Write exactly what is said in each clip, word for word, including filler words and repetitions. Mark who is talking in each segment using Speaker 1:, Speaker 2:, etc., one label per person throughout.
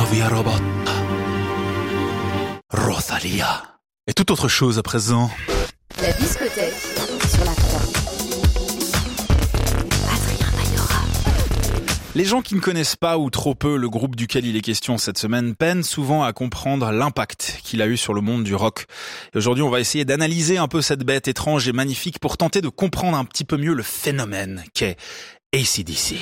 Speaker 1: Novia Robot. Rosalia. Et toute autre chose à présent.
Speaker 2: La discothèque sur la trois. Adrien Mayora.
Speaker 1: Les gens qui ne connaissent pas ou trop peu le groupe duquel il est question cette semaine peinent souvent à comprendre l'impact qu'il a eu sur le monde du rock. Et aujourd'hui, on va essayer d'analyser un peu cette bête étrange et magnifique pour tenter de comprendre un petit peu mieux le phénomène qu'est A C D C.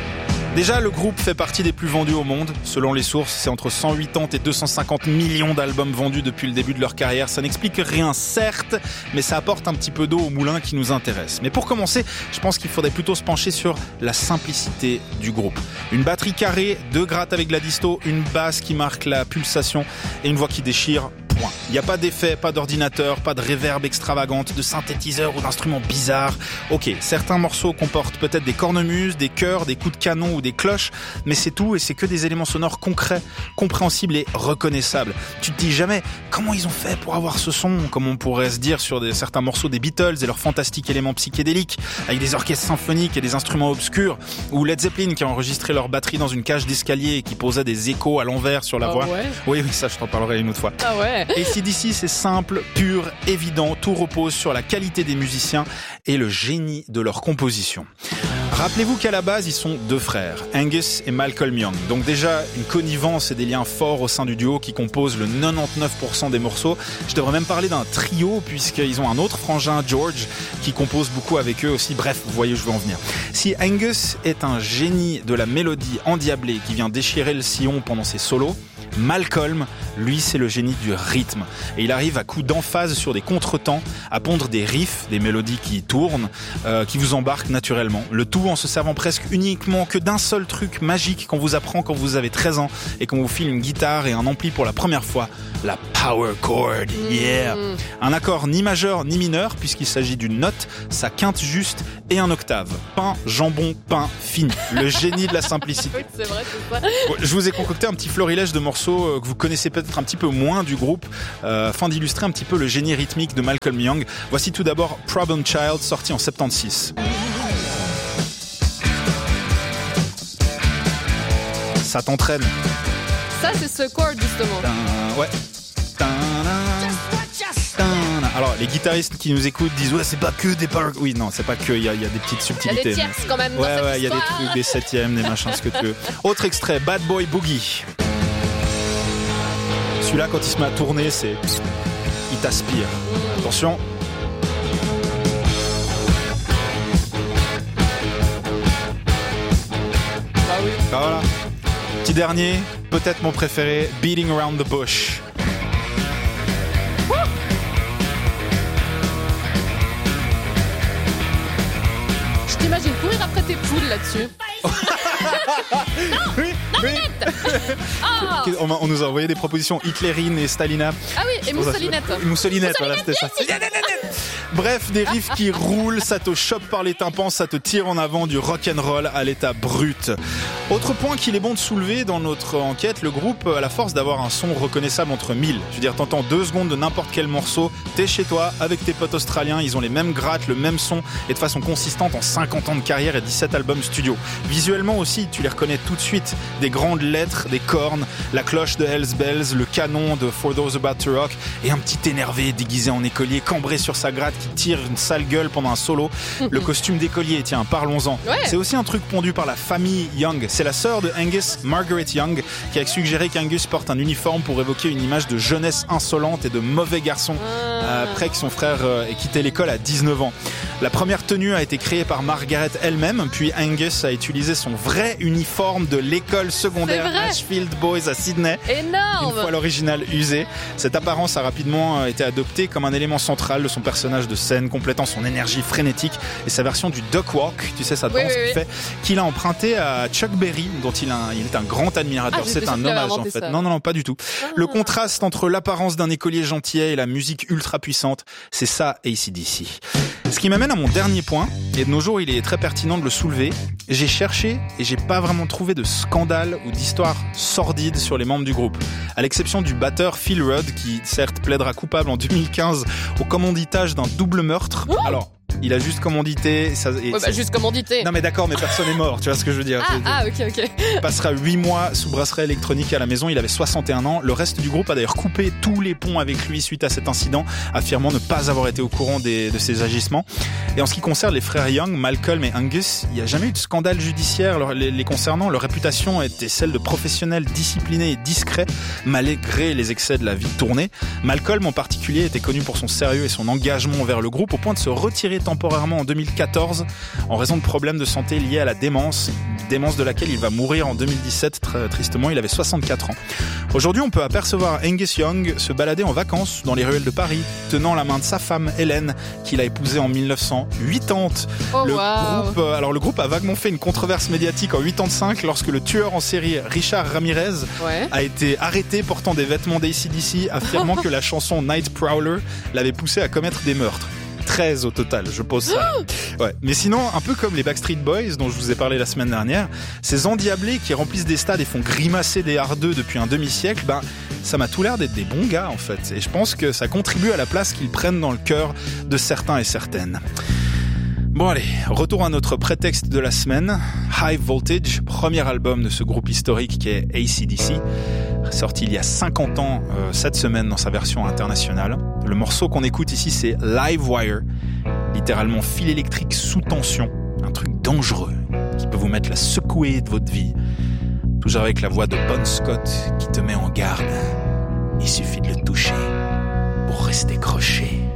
Speaker 1: Déjà, le groupe fait partie des plus vendus au monde. Selon les sources, c'est entre cent quatre-vingts et deux cent cinquante millions d'albums vendus depuis le début de leur carrière. Ça n'explique rien, certes, mais ça apporte un petit peu d'eau au moulin qui nous intéresse. Mais pour commencer, je pense qu'il faudrait plutôt se pencher sur la simplicité du groupe. Une batterie carrée, deux grattes avec de la disto, une basse qui marque la pulsation et une voix qui déchire. Point. Il n'y a pas d'effet, pas d'ordinateur, pas de réverb extravagante, de synthétiseur ou d'instruments bizarres. Ok, certains morceaux comportent peut-être des cornemuses, des chœurs, des coups de canon ou des cloches, mais c'est tout et c'est que des éléments sonores concrets, compréhensibles et reconnaissables. Tu te dis jamais comment ils ont fait pour avoir ce son, comme on pourrait se dire sur des, certains morceaux des Beatles et leurs fantastiques éléments psychédéliques, avec des orchestres symphoniques et des instruments obscurs, ou Led Zeppelin qui a enregistré leur batterie dans une cage d'escalier et qui posait des échos à l'envers sur la
Speaker 3: Ah
Speaker 1: voix.
Speaker 3: ouais.
Speaker 1: Oui, oui, ça je t'en parlerai une autre fois.
Speaker 3: Ah ouais.
Speaker 1: A C D C, c'est simple, pur, évident, tout repose sur la qualité des musiciens et le génie de leur composition. Rappelez-vous qu'à la base, ils sont deux frères, Angus et Malcolm Young. Donc déjà, une connivence et des liens forts au sein du duo qui composent le quatre-vingt-dix-neuf pour cent des morceaux. Je devrais même parler d'un trio, puisqu'ils ont un autre frangin, George, qui compose beaucoup avec eux aussi. Bref, vous voyez où je veux en venir. Si Angus est un génie de la mélodie endiablée qui vient déchirer le sillon pendant ses solos, Malcolm, lui, c'est le génie du rythme. Et il arrive à coups d'emphase sur des contretemps, à pondre des riffs, des mélodies qui tournent, euh, qui vous embarquent naturellement. Le tout en se servant presque uniquement que d'un seul truc magique qu'on vous apprend quand vous avez treize ans et qu'on vous file une guitare et un ampli pour la première fois, la power chord. Yeah. Mmh. Un accord ni majeur ni mineur, puisqu'il s'agit d'une note, sa quinte juste et un octave. Pain, jambon, pain, fini. Le génie de la simplicité.
Speaker 3: Oui, c'est vrai, c'est ça.
Speaker 1: Bon, je vous ai concocté un petit florilège de morceaux que vous connaissez peut-être un petit peu moins du groupe, euh, afin d'illustrer un petit peu le génie rythmique de Malcolm Young. Voici tout d'abord Problem Child, sorti en soixante-seize. Ça t'entraîne.
Speaker 3: Ça, c'est ce chord, justement.
Speaker 1: Tain, ouais. Tain, tain. Alors, les guitaristes qui nous écoutent disent ouais, c'est pas que des power. Oui, non, c'est pas que. Il y, y a des petites subtilités.
Speaker 3: Il y a des tierces quand même.
Speaker 1: Ouais,
Speaker 3: dans
Speaker 1: ouais,
Speaker 3: cette
Speaker 1: il y a des
Speaker 3: histoire.
Speaker 1: trucs, des septièmes, des machins, ce que tu veux. Autre extrait, Bad Boy Boogie. Celui-là, quand il se met à tourner, c'est. Il t'aspire. Mmh. Attention.
Speaker 3: Ah oui.
Speaker 1: Ah, voilà. Petit dernier, peut-être mon préféré, Beating Around the Bush.
Speaker 3: Je t'imagine courir après tes poules là-dessus. non,
Speaker 1: oui,
Speaker 3: non,
Speaker 1: oui.
Speaker 3: Oh.
Speaker 1: on, on nous a envoyé des propositions Hitlerine et Stalina.
Speaker 3: Ah oui, et Mousselinette.
Speaker 1: Mousselinette, voilà, c'était ça. Bref, des riffs qui roulent, ça te chope par les tympans, ça te tire en avant, du rock'n'roll à l'état brut. Autre point qu'il est bon de soulever dans notre enquête, le groupe a la force d'avoir un son reconnaissable entre mille. Je veux dire, t'entends deux secondes de n'importe quel morceau, t'es chez toi, avec tes potes australiens, ils ont les mêmes grattes, le même son, et de façon consistante en cinquante ans de carrière et dix-sept albums studio. Visuellement aussi, tu les reconnais tout de suite. Des grandes lettres, des cornes, la cloche de Hell's Bells, le canon de For Those About to Rock, et un petit énervé déguisé en écolier, cambré sur sa gratte, qui tire une sale gueule pendant un solo. Le costume d'écolier, tiens, parlons-en. Ouais. C'est aussi un truc pondu par la famille Young. C'est la sœur de Angus, Margaret Young, qui a suggéré qu'Angus porte un uniforme pour évoquer une image de jeunesse insolente et de mauvais garçon, ah. après que son frère ait quitté l'école à dix-neuf ans. La première tenue a été créée par Margaret elle-même, puis Angus a utilisé son vrai uniforme de l'école secondaire Ashfield Boys à Sydney.
Speaker 3: Énorme.
Speaker 1: Une fois l'original usé. Cette apparence a rapidement été adoptée comme un élément central de son personnage de scène, complétant son énergie frénétique et sa version du duck walk, tu sais, sa danse
Speaker 3: oui, oui,
Speaker 1: qu'il
Speaker 3: oui.
Speaker 1: fait, qu'il a emprunté à Chuck Berry, dont il, a, il est un grand admirateur.
Speaker 3: Ah,
Speaker 1: c'est un hommage en fait. Ça. Non, non, non, pas du tout. Ah. Le contraste entre l'apparence d'un écolier gentillet et la musique ultra puissante, c'est ça A C D C. Ce qui m'amène à mon dernier point, et de nos jours il est très pertinent de le soulever. J'ai cherché et j'ai pas vraiment trouvé de scandale ou d'histoire sordide sur les membres du groupe. À l'exception du batteur Phil Rudd, qui certes plaidera coupable en deux mille quinze au commanditage d'un double meurtre. Oh Alors, Il a juste commandité. Ça, et
Speaker 3: Ouais, bah, juste commandité.
Speaker 1: Non mais d'accord, mais personne n'est mort, tu vois ce que je veux dire.
Speaker 3: Ah, ah, ok, ok.
Speaker 1: Il passera huit mois sous bracelet électronique à la maison, il avait soixante et un ans. Le reste du groupe a d'ailleurs coupé tous les ponts avec lui suite à cet incident, affirmant ne pas avoir été au courant des, de ses agissements. Et en ce qui concerne les frères Young, Malcolm et Angus, il n'y a jamais eu de scandale judiciaire leur, les, les concernant. Leur réputation était celle de professionnels disciplinés et discrets, malgré les excès de la vie tournée. Malcolm en particulier était connu pour son sérieux et son engagement envers le groupe, au point de se retirer temporairement en deux mille quatorze en raison de problèmes de santé liés à la démence, démence de laquelle il va mourir en deux mille dix-sept, très tristement, il avait soixante-quatre ans. Aujourd'hui, on peut apercevoir Angus Young se balader en vacances dans les ruelles de Paris, tenant la main de sa femme Hélène, qu'il a épousée en mille neuf cent quatre-vingt-dix.
Speaker 3: Oh,
Speaker 1: le,
Speaker 3: wow.
Speaker 1: groupe, alors le groupe a vaguement fait une controverse médiatique en quatre-vingt-quinze lorsque le tueur en série Richard Ramirez
Speaker 3: Ouais.
Speaker 1: a été arrêté portant des vêtements d'A C D C, affirmant que la chanson Night Prowler l'avait poussé à commettre des meurtres. treize au total, je pose ça. Ouais. Mais sinon, un peu comme les Backstreet Boys dont je vous ai parlé la semaine dernière, ces endiablés qui remplissent des stades et font grimacer des hardeux depuis un demi-siècle, ben, ça m'a tout l'air d'être des bons gars en fait. Et je pense que ça contribue à la place qu'ils prennent dans le cœur de certains et certaines. Bon allez, retour à notre prétexte de la semaine. High Voltage, premier album de ce groupe historique qui est A C D C, sorti il y a cinquante ans euh, cette semaine dans sa version internationale. Le morceau qu'on écoute ici c'est Live Wire, littéralement fil électrique sous tension, un truc dangereux qui peut vous mettre la secouée de votre vie. Toujours avec la voix de Bon Scott qui te met en garde. Il suffit de le toucher pour rester croché.